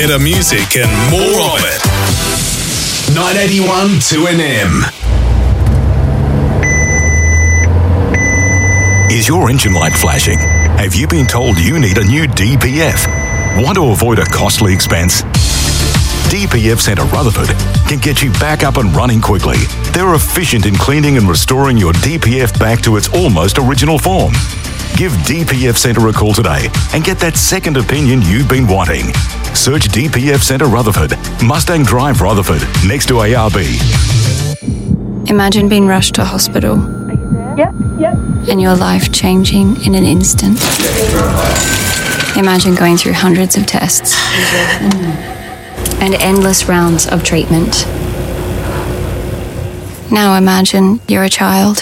better music and more of it. 981 2NM. Is your engine light flashing? Have you been told you need a new DPF? Want to avoid a costly expense? DPF Centre Rutherford can get you back up and running quickly. They're efficient in cleaning and restoring your DPF back to its almost original form. Give DPF Centre a call today and get that second opinion you've been wanting. Search DPF Centre Rutherford, Mustang Drive Rutherford, next to ARB. Imagine being rushed to hospital. Yep. And your life changing in an instant. Imagine going through hundreds of tests and endless rounds of treatment. Now imagine you're a child.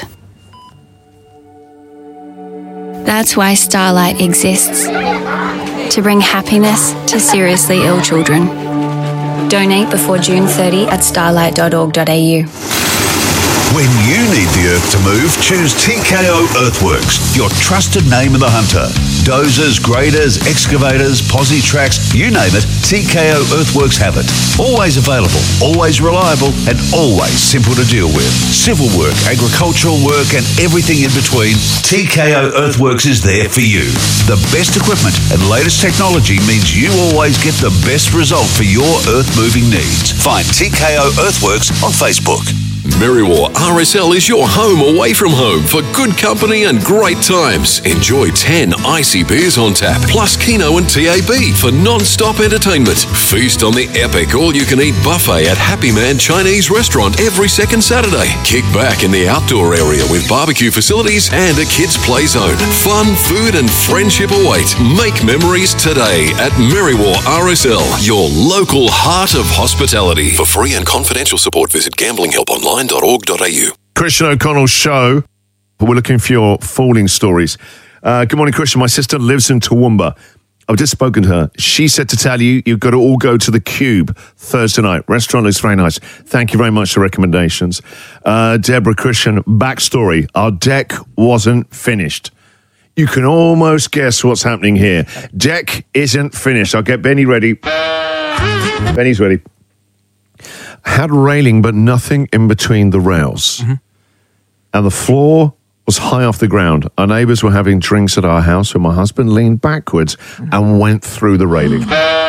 That's why Starlight exists. To bring happiness to seriously ill children. Donate before June 30 at starlight.org.au. When you need the earth to move, choose TKO Earthworks, your trusted name in the hunter. Dozers, graders, excavators, posi tracks, you name it, TKO Earthworks have it. Always available, always reliable, and always simple to deal with. Civil work, agricultural work, and everything in between, TKO Earthworks is there for you. The best equipment and latest technology means you always get the best result for your earth-moving needs. Find TKO Earthworks on Facebook. Merriwar RSL is your home away from home for good company and great times. Enjoy 10 icy beers on tap, plus Keno and TAB for non-stop entertainment. Feast on the epic all-you-can-eat buffet at Happy Man Chinese Restaurant every second Saturday. Kick back in the outdoor area with barbecue facilities and a kids' play zone. Fun, food and friendship await. Make memories today at Merriwar RSL, your local heart of hospitality. For free and confidential support, visit gamblinghelponline.org.au. Christian O'Connell's show. We're looking for your falling stories. Good morning, Christian. My sister lives in Toowoomba. I've just spoken to her. She said to tell you, you've got to all go to the Cube Thursday night. Restaurant looks very nice. Thank you very much for recommendations. Deborah, Christian, backstory. Our deck wasn't finished. You can almost guess what's happening here. Deck isn't finished. I'll get Benny ready. Benny's ready. Had a railing, but nothing in between the rails. Mm-hmm. And the floor was high off the ground. Our neighbours were having drinks at our house when my husband leaned backwards and went through the railing.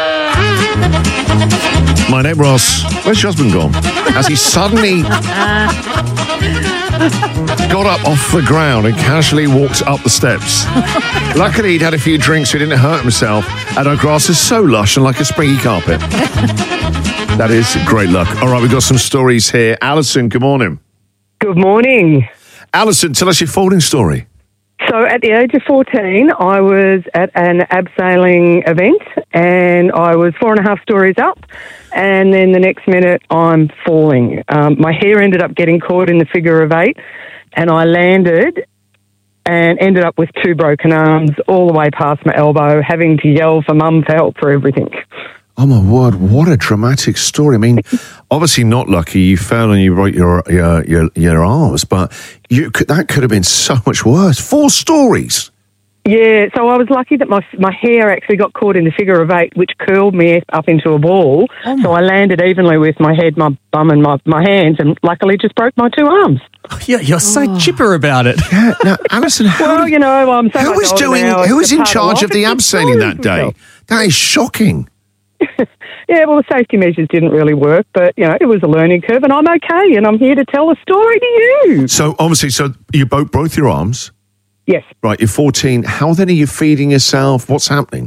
My neighbour asks, where's your husband gone? As he suddenly got up off the ground and casually walked up the steps. Luckily, he'd had a few drinks so he didn't hurt himself, and our grass is so lush and like a springy carpet. That is great luck. All right, we've got some stories here. Alison, good morning. Good morning. Alison, tell us your falling story. So at the age of 14, I was at an abseiling event and I was 4.5 stories up, and then the next minute I'm falling. My hair ended up getting caught in the figure of 8 and I landed and ended up with 2 broken arms all the way past my elbow, having to yell for mum for help for everything. Oh, my word, what a dramatic story. I mean, obviously not lucky you fell and you broke your arms, but that could have been so much worse. 4 stories. Yeah, so I was lucky that my hair actually got caught in the figure of 8, which curled me up into a ball. Oh, so I landed evenly with my head, my bum and my hands, and luckily just broke my 2 arms. Oh, yeah, you're so chipper about it. Yeah, now, Alison, I'm so who was in charge of the abseiling that day? That is shocking. Yeah, well, the safety measures didn't really work, but, it was a learning curve, and I'm okay, and I'm here to tell a story to you. So, obviously, you broke both your arms? Yes. Right, you're 14. How then are you feeding yourself? What's happening?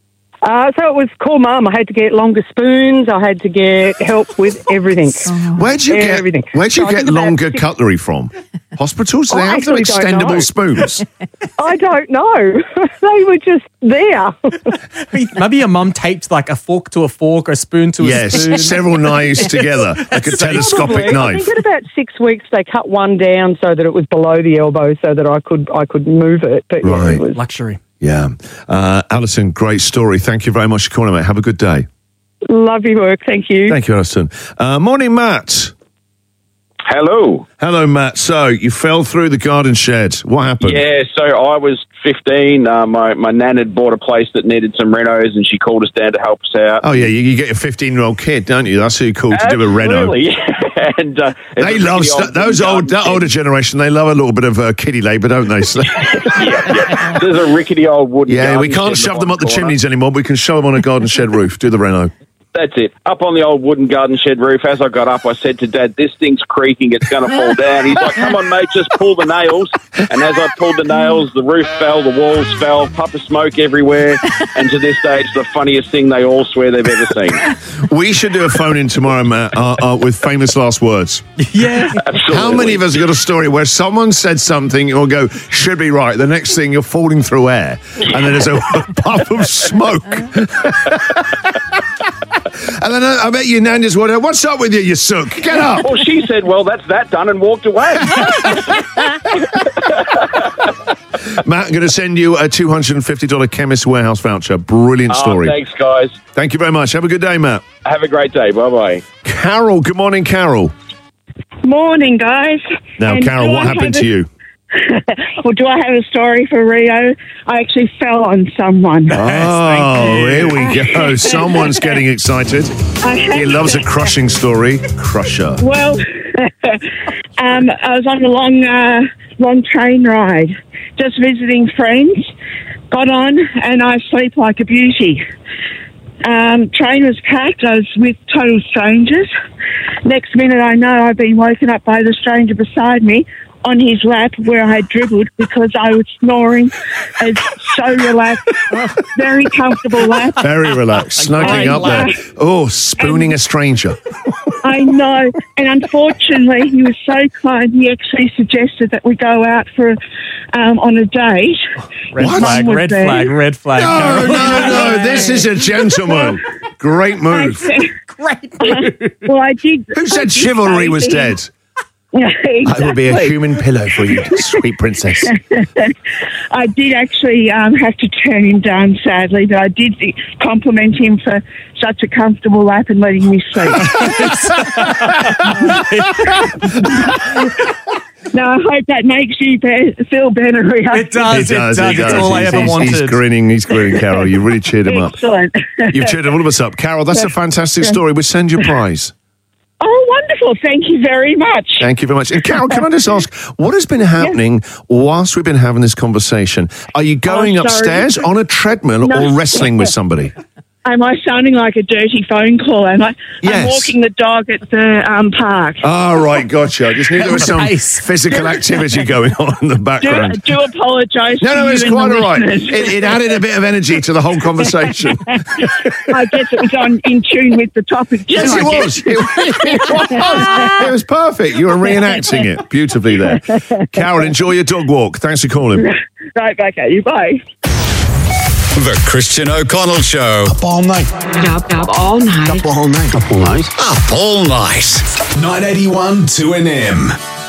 So it was call mum. I had to get longer spoons. I had to get help with everything. Where'd you get longer cutlery from? Hospitals? They have the extendable spoons. I don't know. They were just there. Maybe your mum taped like a fork to a fork, or a spoon to a spoon. Yes, several knives together, like a telescopic knife. I think at about 6 weeks they cut one down so that it was below the elbow so that I could move it. But right. It was luxury. Yeah. Alison, great story. Thank you very much for calling, mate. Have a good day. Love your work. Thank you. Thank you, Alison. Morning, Matt. Hello. Hello, Matt. So, you fell through the garden shed. What happened? Yeah, so I was 15. My nan had bought a place that needed some renos, and she called us down to help us out. Oh, yeah, you get your 15-year-old kid, don't you? That's who you call to do a reno. Absolutely. And they love that older generation. They love a little bit of kiddie labour, don't they? yeah. There's a rickety old wooden. Yeah, we can't shove them up the chimneys anymore. But we can show them on a garden shed roof. Do the reno. That's it. Up on the old wooden garden shed roof, as I got up, I said to Dad, this thing's creaking, it's going to fall down. He's like, come on, mate, just pull the nails. And as I pulled the nails, the roof fell, the walls fell, puff of smoke everywhere. And to this day, it's the funniest thing they all swear they've ever seen. We should do a phone-in tomorrow, Matt, with famous last words. Yeah. Absolutely. How many of us have got a story where someone said something, you'll go, should be right. The next thing, you're falling through air. And then there's a puff of smoke. And then I bet your nan just went, what's up with you, you sook? Get up. Well, she said, well, that's that done, and walked away. Matt, I'm going to send you a $250 Chemist Warehouse voucher. Brilliant story. Thanks, guys. Thank you very much. Have a good day, Matt. Have a great day. Bye-bye. Carol, good morning, Carol. Morning, guys. Now, And Carol, what happened to you? Well, do I have a story for Rio? I actually fell on someone. Oh, here we go. Someone's getting excited. He loves a crushing story. Crusher. Well, I was on a long train ride, just visiting friends. Got on, and I sleep like a beauty. Train was packed. I was with total strangers. Next minute, I know I've been woken up by the stranger beside me on his lap where I had dribbled because I was snoring. It's so relaxed. Very comfortable lap. Very relaxed. Snuggling up there. Oh, spooning a stranger. I know. And unfortunately, he was so kind. He actually suggested that we go out for on a date. Red flag. No. This is a gentleman. Great move. Great move. Well, I did. Who said chivalry was dead? Yeah, exactly. I will be a human pillow for you, sweet princess. I did actually have to turn him down, sadly, but I did compliment him for such a comfortable lap and letting me sleep. No, I hope that makes you feel better, Rio. It does. It's all I ever wanted. He's grinning, Carol. You really cheered him up. Excellent. You've cheered all of us up. Carol, that's a fantastic story. We'll send you a prize. Oh, wonderful. Thank you very much. Thank you very much. And Carol, can I just ask, what has been happening whilst we've been having this conversation? Are you going upstairs on a treadmill or wrestling with somebody? Am I sounding like a dirty phone call? Am I? Yes. I'm walking the dog at the park. Oh, right, gotcha. I just knew there was some physical activity going on in the background. Do apologise. No, it's quite all right. It added a bit of energy to the whole conversation. I guess it was in tune with the topic. Yes, it was. It was perfect. You were reenacting it beautifully there. Carol, enjoy your dog walk. Thanks for calling. Right back at you. Bye. The Christian O'Connell Show. Up all night. Up all night. Up all night. Up all night. Up all night. 981 2NM.